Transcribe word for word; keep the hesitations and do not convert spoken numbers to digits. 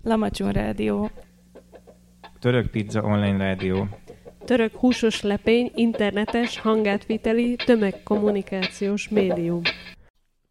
Lamacsun Rádió. Török Pizza Online Rádió. Török húsos lepény internetes hangátviteli tömegkommunikációs médium.